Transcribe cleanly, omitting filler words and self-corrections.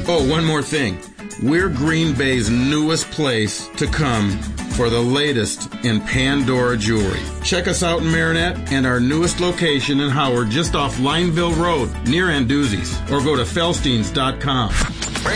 Oh, one more thing. We're Green Bay's newest place to come for the latest in Pandora jewelry. Check us out in Marinette and our newest location in Howard, just off Lineville Road, near Anduzzi's, or go to Felsteins.com.